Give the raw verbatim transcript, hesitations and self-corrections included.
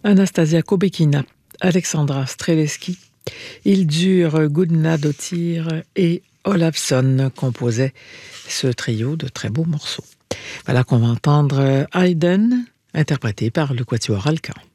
Anastasia Kobekina, Alexandra Streleski, Hildur Gudnadottir et Olafsson composaient ce trio de très beaux morceaux. Voilà qu'on va entendre Haydn, interprété par le Quatuor Alcan.